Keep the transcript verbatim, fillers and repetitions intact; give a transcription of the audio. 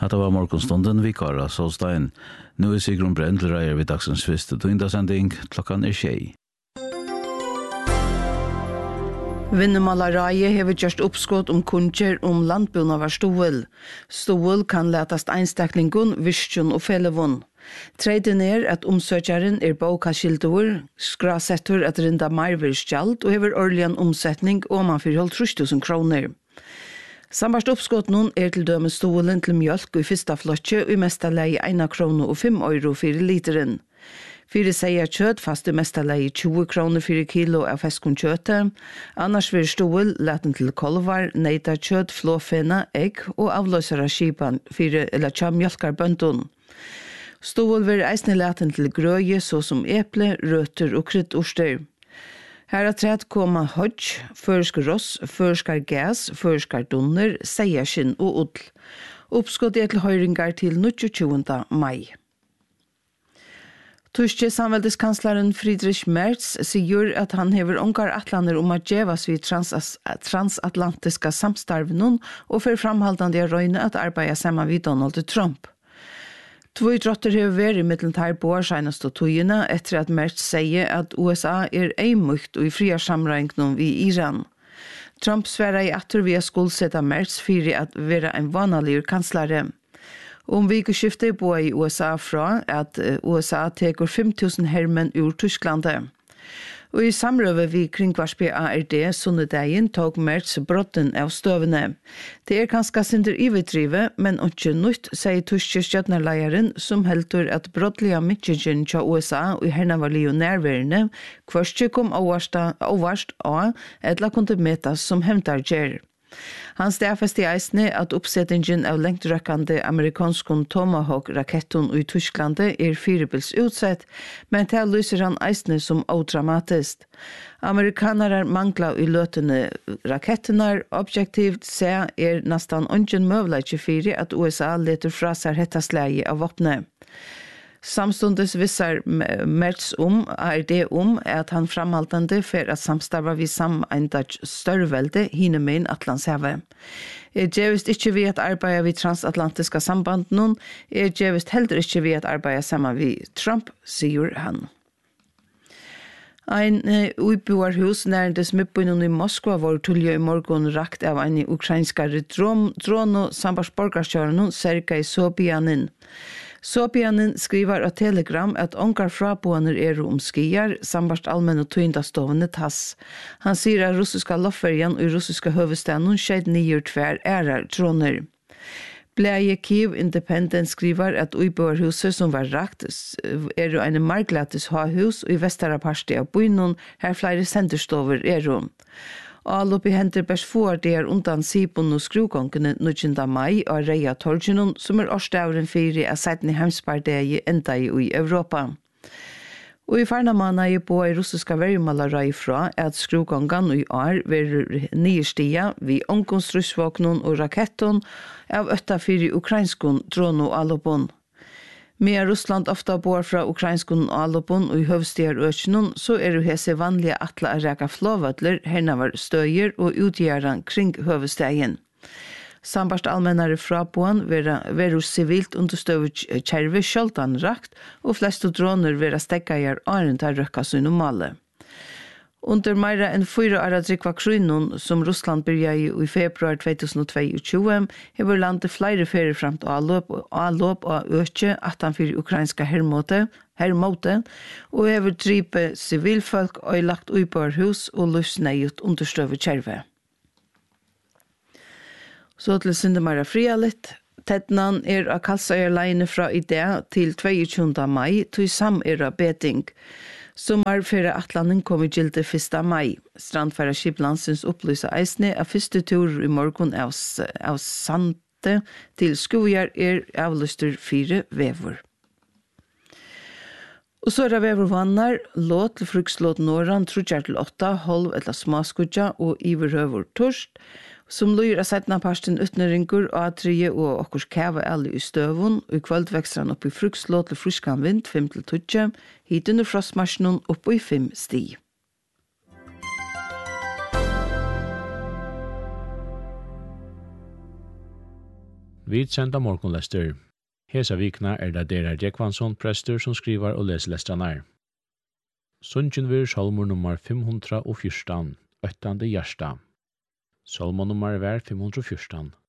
Hatta var morgonstunden vikara Solstein. Nu er Sigrun Brendlereier vid dagsens første tøyndasending klokkan er tjei. Vinnumalareie hever gjort oppskott om kunder om landbuna var stovel. Stovel kan letast einstaklingun, virkjun og felevun. Treiden er at omsøkjaren er bokaskildur, skrasettur at rinda marvirskjald og hever årligan omsetning oman for halvtrus tusen kroner. Sambart oppskott nun er til døme stolen til mjölk og i fyrsta flotje og i mesta leie ein krone og fem euro for literen. Fyre seier kjøtt fast i mesta leie tjue kroner for kilo av feskun kjøttet. Annars vil stol leten til kolvar, neita kjøtt, flåfena, egg og avløsere skipan for eller tja mjölkarbøndun. Stol vil eisne leten til grøye såsom eple, røtter og kryddoster. Her er træt koma hodj, førsk ross, førskar gas, førskar donner, seierskinn og ull. Oppskott er til høyringar til tjueåtte mai. Tyske samveldeskanslaren Friedrich Merz sier at han hever ongar atlaner om at djevas vid trans- transatlantiska samstarvnun og for framhaldande røyne at arbeida saman vid Donald Trump. Tvoi drotter hever vært i mitteltar boar senast og tøyene etter at Merz sier at U S A er eimukt og i fria samrøyngnum vi Iran. Trump sverra i atter via skuldsetta Merz fyrir at vera en vanaligur kanslare. Om vikeskiftet på i U S A fra at U S A teker fem tusen hermenn ur Tysklandet. Og i samrøve vi kringvarspe A R D sunnedegin tog Merz brotten av støvene. Det er kanskje sinter ivedrive, men ikke nytt, sier tyske stjøtnerleieren som heldur at brottliga mitjegen til U S A og herna var nærværende, kvørst kom overst av, etla kunne metas som hemtarger. Han stafest i eisne at oppsettingen av lengtrøkkande amerikanskon Tomahawk-raketten i Tysklandet er firebils utsett, men til lyser han eisne som odramatisk. Amerikanere mangler i løtene rakettenar, objektivt se er nastan ungen møvleikje fire at U S A leter fra seg hettasleie av våpne. Samstundes vissar Merz om, A R D om, at han framhaltande for at samstarva vi sameindag størrvelde hinemein Atlantshavet. Er gjevist ikkje vi at arbeida vi transatlantiska sambanden, er gjevist heller ikkje vi at arbeida saman vi Trump, sier han. Ein uh, uiboarhus nærmest midtbyen i Moskva var tulje i morgon rakt av en ukrainskare drono sambars borgarskjøren Sergei Sobyanin. Sobyanin skriver av Telegram at ongar fraboaner er om skier, sambart allmenn og tøyndastående tass. Han sier at russiska loffverjan og russiska høvestaden skjedd nio tver ærar droner. Bleie Kiev Independent skriver at uiboarhuset som var rakt er en marglatis ha-hus og i vestara parti av bynun her flere senderstover er om. Allop i henter bærs for det er undan Sipon og skrugongene nitjunda mai og Reia Torginun som er årstavren fyrir av seitni heimspardegi enda i Europa. Og i farnamana i på i russiska verjumalarai fra at skrugongan i år ver nyrstia vi onkonstruksvåknun og raketton av ötta fyrir ukrainskun drono allopon. Med Russland ofta bor fra ukrainskun og allopon og i høvstigar økjenun, så er det hese vanlige atla a reka flåvødler, hernavar støyer og utgjeran kring høvestegen. Sambart allmennare fraboan veru civilt understøvet kjerve skjoldan rakt, og flest droner vera steggajar arendar røkka seg normale. Under meira enn fyra åra drikva krynun som Russland byrja i i februar tjugohundratjuetvå hever landet flere ferie framt avløp og avløp og økje atan fyrir ukrainska hermåte, hermåte og hever dripe civilfolk og lagt uibarhus og løsneiut understøve kjerve. Så til Sindemara frialit. Tettnan er av Kalsøyerleine fra i dag til tjueåtte mai, til sam er av beting. Sommerføre atlanen kom i gilde første mai. Strandfæra Skiblandsens opplysa eisne av første tur i morgen av, av Sante til Skojar er avlyster fire vever. Og så er det vevervannar, låt til frukslåt Norran, trutjar til åtta, holv eller smaskudja og iverhøver torst, som løyer av seitna parsten utnøringur og atrie og okkurs kæva alle i støvun, og i kvöld vekster han opp i frukslåt til fruskan vind, fem til tutje, hit under frostmarsjonen opp i fem sti. Vi senda morgonlester. Hesa vikna er det Derar Jekvansson, prester, som skriver og leser lestranar. Sundjen vir salmur nummer fem hundre og fjortan, øttande hjärsta. Salmon nummer var fem hundre og fjortan.